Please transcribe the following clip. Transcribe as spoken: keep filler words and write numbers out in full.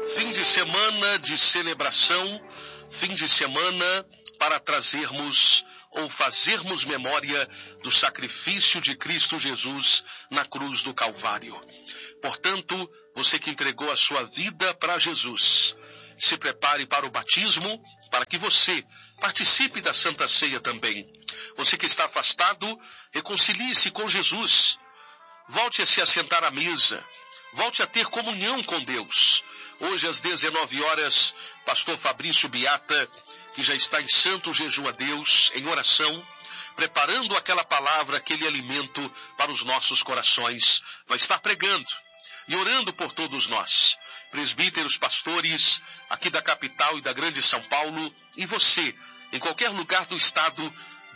Fim de semana de celebração, fim de semana para trazermos ou fazermos memória do sacrifício de Cristo Jesus na cruz do Calvário. Portanto, você que entregou a sua vida para Jesus, se prepare para o batismo, para que você participe da Santa Ceia também. Você que está afastado, reconcilie-se com Jesus. Volte a se assentar à mesa. Volte a ter comunhão com Deus. Hoje, às dezenove horas, pastor Fabrício Biata, que já está em santo jejum a Deus, em oração, preparando aquela palavra, aquele alimento para os nossos corações, vai estar pregando e orando por todos nós, presbíteros, pastores, aqui da capital e da grande São Paulo, e você, em qualquer lugar do estado,